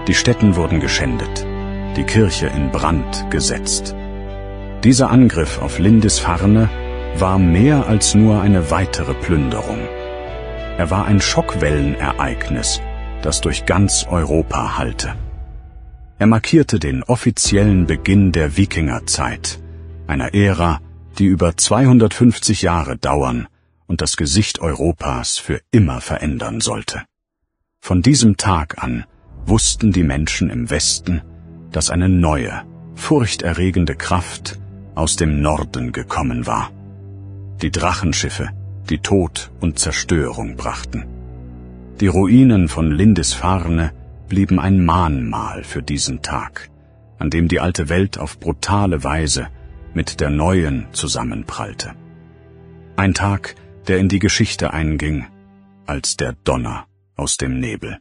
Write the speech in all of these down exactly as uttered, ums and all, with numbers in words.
Die Stätten wurden geschändet, die Kirche in Brand gesetzt. Dieser Angriff auf Lindisfarne war mehr als nur eine weitere Plünderung. Er war ein Schockwellenereignis, das durch ganz Europa hallte. Er markierte den offiziellen Beginn der Wikingerzeit, einer Ära, die über zweihundertfünfzig Jahre dauern und das Gesicht Europas für immer verändern sollte. Von diesem Tag an wussten die Menschen im Westen, dass eine neue, furchterregende Kraft aus dem Norden gekommen war. Die Drachenschiffe, die Tod und Zerstörung brachten. Die Ruinen von Lindisfarne blieben ein Mahnmal für diesen Tag, an dem die alte Welt auf brutale Weise mit der neuen zusammenprallte. Ein Tag, der in die Geschichte einging, als der Donner aus dem Nebel.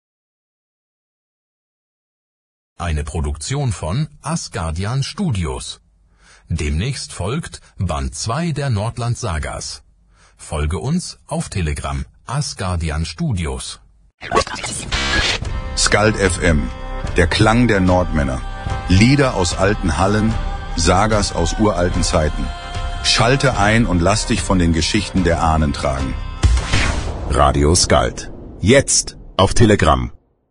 Eine Produktion von Asgardian Studios. Demnächst folgt Band zwei der Nordland-Sagas. Folge uns auf Telegram, Asgardian Studios. Skald F M, der Klang der Nordmänner. Lieder aus alten Hallen, Sagas aus uralten Zeiten. Schalte ein und lass dich von den Geschichten der Ahnen tragen. Radio Skald. Jetzt auf Telegram.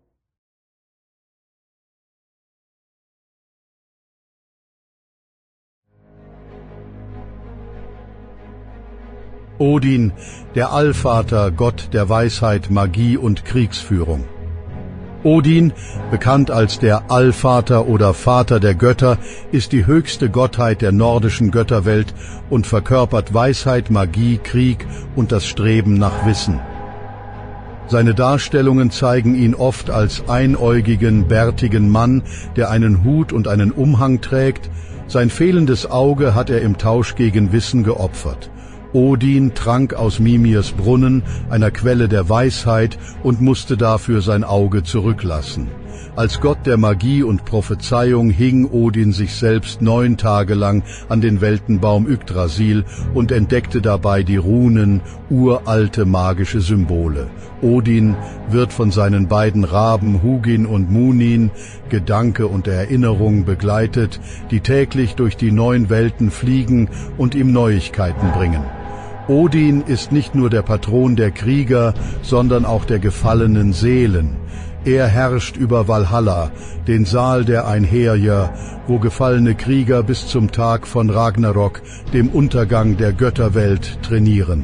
Odin, der Allvater, Gott der Weisheit, Magie und Kriegsführung. Odin, bekannt als der Allvater oder Vater der Götter, ist die höchste Gottheit der nordischen Götterwelt und verkörpert Weisheit, Magie, Krieg und das Streben nach Wissen. Seine Darstellungen zeigen ihn oft als einäugigen, bärtigen Mann, der einen Hut und einen Umhang trägt. Sein fehlendes Auge hat er im Tausch gegen Wissen geopfert. Odin trank aus Mimirs Brunnen, einer Quelle der Weisheit, und musste dafür sein Auge zurücklassen. Als Gott der Magie und Prophezeiung hing Odin sich selbst neun Tage lang an den Weltenbaum Yggdrasil und entdeckte dabei die Runen, uralte magische Symbole. Odin wird von seinen beiden Raben Hugin und Munin, Gedanke und Erinnerung, begleitet, die täglich durch die neun Welten fliegen und ihm Neuigkeiten bringen. Odin ist nicht nur der Patron der Krieger, sondern auch der gefallenen Seelen. Er herrscht über Valhalla, den Saal der Einherjer, wo gefallene Krieger bis zum Tag von Ragnarok, dem Untergang der Götterwelt, trainieren.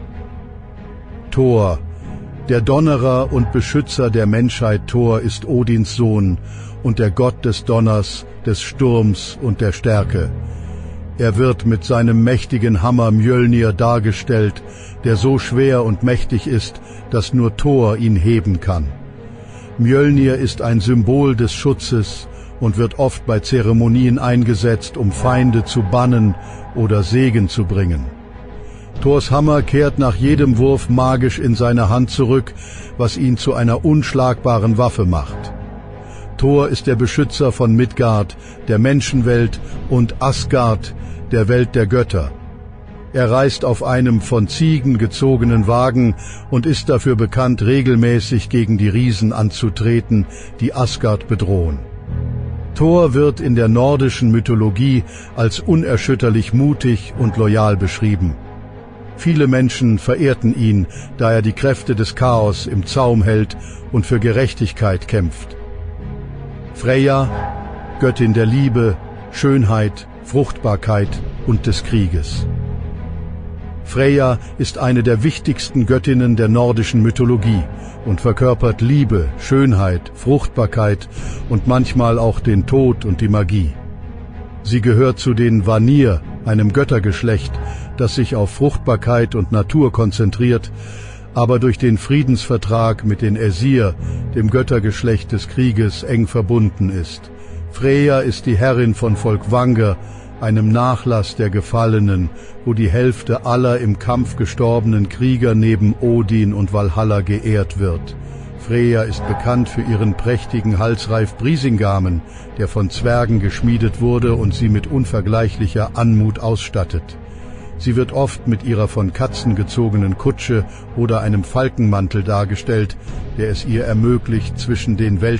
Thor, der Donnerer und Beschützer der Menschheit Thor, ist Odins Sohn und der Gott des Donners, des Sturms und der Stärke. Er wird mit seinem mächtigen Hammer Mjölnir dargestellt, der so schwer und mächtig ist, dass nur Thor ihn heben kann. Mjölnir ist ein Symbol des Schutzes und wird oft bei Zeremonien eingesetzt, um Feinde zu bannen oder Segen zu bringen. Thors Hammer kehrt nach jedem Wurf magisch in seine Hand zurück, was ihn zu einer unschlagbaren Waffe macht. Thor ist der Beschützer von Midgard, der Menschenwelt, und Asgard, der Welt der Götter. Er reist auf einem von Ziegen gezogenen Wagen und ist dafür bekannt, regelmäßig gegen die Riesen anzutreten, die Asgard bedrohen. Thor wird in der nordischen Mythologie als unerschütterlich mutig und loyal beschrieben. Viele Menschen verehrten ihn, da er die Kräfte des Chaos im Zaum hält und für Gerechtigkeit kämpft. Freyja, Göttin der Liebe, Schönheit, Fruchtbarkeit und des Krieges. Freyja ist eine der wichtigsten Göttinnen der nordischen Mythologie und verkörpert Liebe, Schönheit, Fruchtbarkeit und manchmal auch den Tod und die Magie. Sie gehört zu den Vanir, einem Göttergeschlecht, das sich auf Fruchtbarkeit und Natur konzentriert, aber durch den Friedensvertrag mit den Äsir, dem Göttergeschlecht des Krieges, eng verbunden ist. Freyja ist die Herrin von Volk Vanger, einem Nachlass der Gefallenen, wo die Hälfte aller im Kampf gestorbenen Krieger neben Odin und Valhalla geehrt wird. Freyja ist bekannt für ihren prächtigen Halsreif Brisingamen, der von Zwergen geschmiedet wurde und sie mit unvergleichlicher Anmut ausstattet. Sie wird oft mit ihrer von Katzen gezogenen Kutsche oder einem Falkenmantel dargestellt, der es ihr ermöglicht, zwischen den Welten